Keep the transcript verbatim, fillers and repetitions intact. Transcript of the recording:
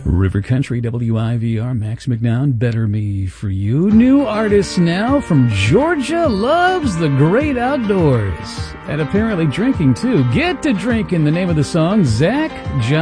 River Country, W I V R, Max McNown, Better Me For You. New artist now from Georgia, loves the great outdoors. And apparently drinking, too. Get to Drinking, the name of the song. Zach John.